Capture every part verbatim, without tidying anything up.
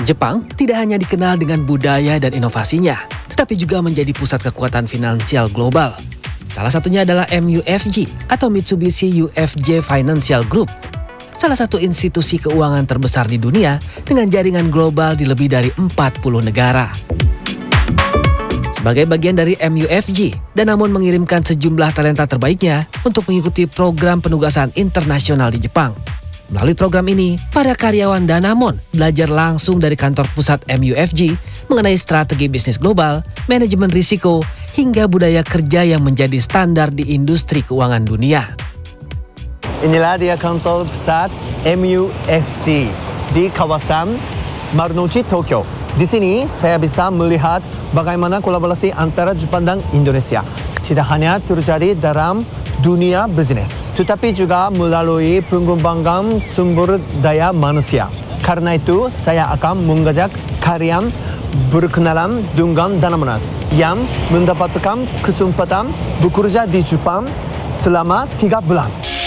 Jepang tidak hanya dikenal dengan budaya dan inovasinya, tetapi juga menjadi pusat kekuatan finansial global. Salah satunya adalah M U F G atau Mitsubishi U F J Financial Group. Salah satu institusi keuangan terbesar di dunia dengan jaringan global di lebih dari empat puluh negara. Sebagai bagian dari M U F G, Danamon mengirimkan sejumlah talenta terbaiknya untuk mengikuti program penugasan internasional di Jepang. Melalui program ini, para karyawan Danamon belajar langsung dari kantor pusat M U F G mengenai strategi bisnis global, manajemen risiko, hingga budaya kerja yang menjadi standar di industri keuangan dunia. Inilah dia kantor pusat M U F G di kawasan Marunouchi, Tokyo. Di sini saya bisa melihat bagaimana kolaborasi antara Jepang dan Indonesia. Tidak hanya terjadi dalam dunia bisnis, tetapi juga melalui pengembangan sumber daya manusia. Karena itu, saya akan mengajak kalian berkenalan dengan Danamonas yang mendapatkan kesempatan bekerja di Jepang selama tiga bulan.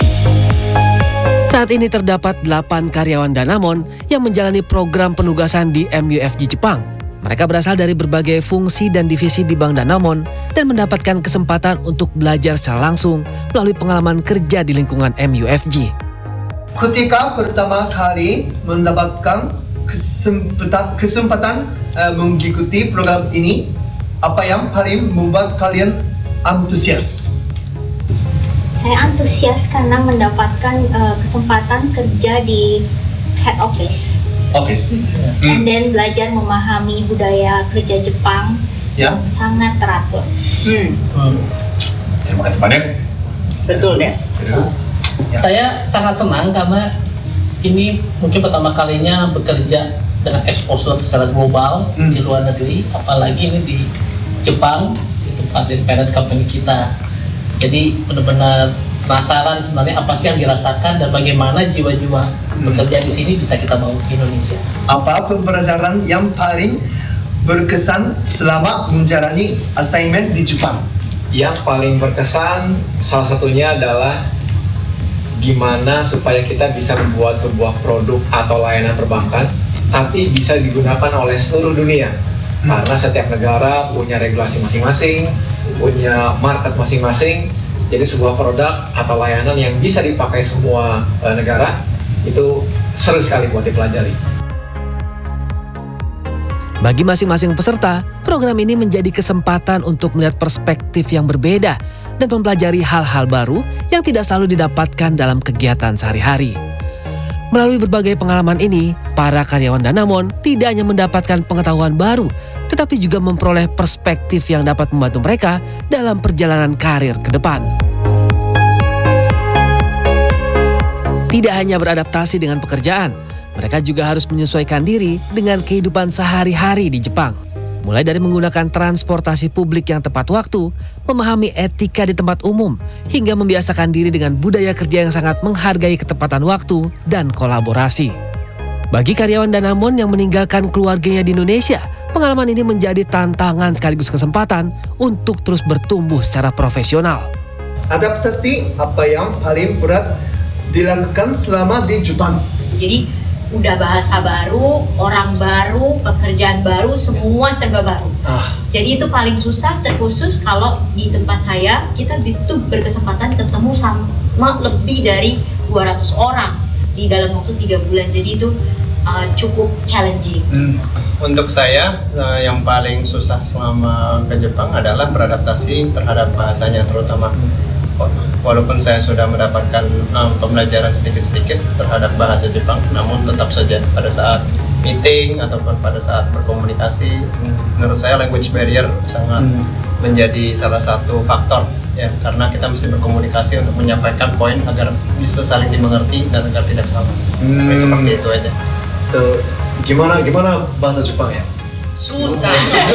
Saat ini terdapat delapan karyawan Danamon yang menjalani program penugasan di M U F G Jepang. Mereka berasal dari berbagai fungsi dan divisi di Bank Danamon dan mendapatkan kesempatan untuk belajar secara langsung melalui pengalaman kerja di lingkungan M U F G. Ketika pertama kali mendapatkan kesempatan, kesempatan uh, mengikuti program ini, apa yang paling membuat kalian antusias? Saya antusias karena mendapatkan uh, kesempatan kerja di head office. Office. Hmm. And then belajar memahami budaya kerja Jepang ya. Yang sangat teratur. Hmm. Hmm. Terima kasih banyak. Betul, Des. Ya. Saya sangat senang karena ini mungkin pertama kalinya bekerja dengan exposure secara global hmm. di luar negeri, apalagi ini di Jepang, di tempat dari parent company kita. Jadi benar-benar penasaran sebenarnya apa sih yang dirasakan dan bagaimana jiwa-jiwa hmm. bekerja di sini bisa kita bawa ke Indonesia. Apa pembelajaran yang paling berkesan selama menjalani assignment di Jepang? Yang paling berkesan salah satunya adalah gimana supaya kita bisa membuat sebuah produk atau layanan perbankan tapi bisa digunakan oleh seluruh dunia. Hmm. Karena setiap negara punya regulasi masing-masing, punya market masing-masing. Jadi sebuah produk atau layanan yang bisa dipakai semua uh, negara itu seru sekali buat dipelajari. Bagi masing-masing peserta, program ini menjadi kesempatan untuk melihat perspektif yang berbeda dan mempelajari hal-hal baru yang tidak selalu didapatkan dalam kegiatan sehari-hari. Melalui berbagai pengalaman ini, para karyawan Danamon tidak hanya mendapatkan pengetahuan baru, tetapi juga memperoleh perspektif yang dapat membantu mereka dalam perjalanan karir ke depan. Tidak hanya beradaptasi dengan pekerjaan, mereka juga harus menyesuaikan diri dengan kehidupan sehari-hari di Jepang. Mulai dari menggunakan transportasi publik yang tepat waktu, memahami etika di tempat umum, hingga membiasakan diri dengan budaya kerja yang sangat menghargai ketepatan waktu dan kolaborasi. Bagi karyawan Danamon yang meninggalkan keluarganya di Indonesia, pengalaman ini menjadi tantangan sekaligus kesempatan untuk terus bertumbuh secara profesional. Adaptasi apa yang paling berat dilakukan selama di Jepang? Jadi udah bahasa baru, orang baru, pekerjaan baru, semua serba baru. Ah. Jadi itu paling susah, terkhusus kalau di tempat saya kita itu berkesempatan ketemu sama lebih dari dua ratus orang di dalam waktu tiga bulan. Jadi itu uh, cukup challenging. Hmm. Untuk saya uh, yang paling susah selama ke Jepang adalah beradaptasi terhadap bahasanya terutama. Walaupun saya sudah mendapatkan um, pembelajaran sedikit-sedikit terhadap bahasa Jepang, namun tetap saja pada saat meeting ataupun pada saat berkomunikasi, hmm. menurut saya language barrier sangat hmm. menjadi salah satu faktor ya, karena kita mesti berkomunikasi untuk menyampaikan poin agar bisa saling dimengerti dan agar tidak salah. Hmm. Oke, seperti itu aja. So, gimana gimana bahasa Jepang ya? Susah.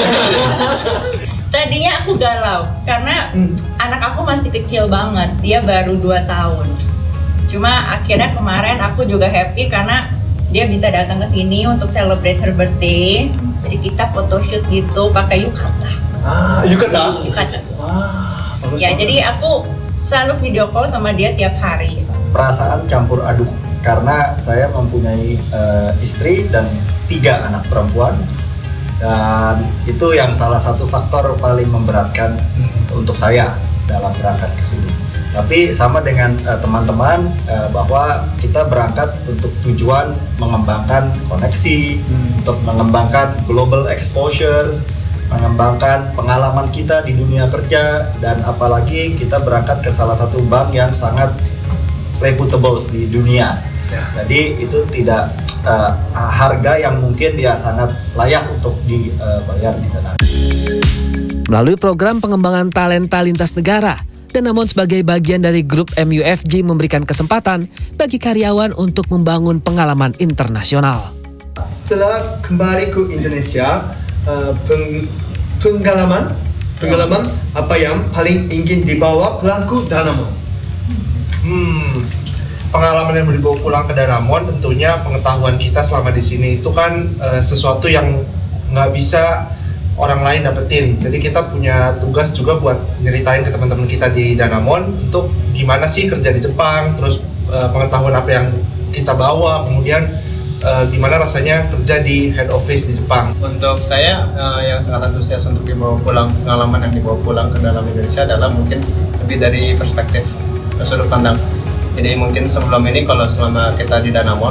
Tadinya aku galau karena hmm. anak aku masih kecil banget, dia baru dua tahun. Cuma akhirnya kemarin aku juga happy karena dia bisa datang ke sini untuk celebrate her birthday. Jadi kita photoshoot gitu pakai yukata. Ah, yukata? Yukata. Wah, bagus ya, banget. jadi aku selalu video call sama dia tiap hari. Perasaan campur aduk karena saya mempunyai uh, istri dan tiga anak perempuan, dan itu yang salah satu faktor paling memberatkan untuk saya dalam berangkat ke sini. Tapi sama dengan uh, teman-teman uh, bahwa kita berangkat untuk tujuan mengembangkan koneksi, hmm. untuk mengembangkan global exposure, mengembangkan pengalaman kita di dunia kerja, dan apalagi kita berangkat ke salah satu bank yang sangat reputable di dunia. Ya. Jadi itu tidak uh, harga yang mungkin ya sangat layak untuk dibayar uh, di sana. Melalui program pengembangan talenta lintas negara, Danamon sebagai bagian dari grup M U F G memberikan kesempatan bagi karyawan untuk membangun pengalaman internasional. Setelah kembali ke Indonesia, uh, peng, pengalaman pengalaman apa yang paling ingin dibawa pulang ke Danamon? Hmm, pengalaman yang dibawa pulang ke Danamon tentunya pengetahuan kita selama di sini itu kan uh, sesuatu yang nggak bisa orang lain dapetin. Jadi kita punya tugas juga buat nyeritain ke teman-teman kita di Danamon untuk gimana sih kerja di Jepang, terus uh, pengetahuan apa yang kita bawa, kemudian uh, gimana rasanya kerja di head office di Jepang. Untuk saya uh, yang sangat antusias untuk dibawa pulang, pengalaman yang dibawa pulang ke dalam Indonesia adalah mungkin lebih dari perspektif sudut pandang. Jadi mungkin sebelum ini kalau selama kita di Danamon